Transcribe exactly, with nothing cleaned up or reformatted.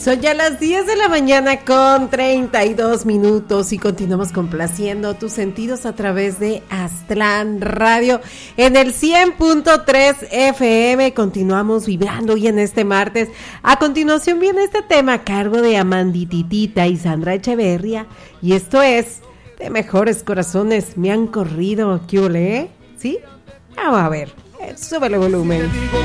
Son ya las diez de la mañana con treinta y dos minutos y continuamos complaciendo tus sentidos a través de Aztlán Radio en el cien punto tres F M. Continuamos vibrando hoy en este martes. A continuación viene este tema a cargo de Amandititita y Sandra Echeverría y esto es De Mejores Corazones Me Han Corrido. ¿Qué ole, eh? ¿Sí? Vamos a ver, súbele volumen.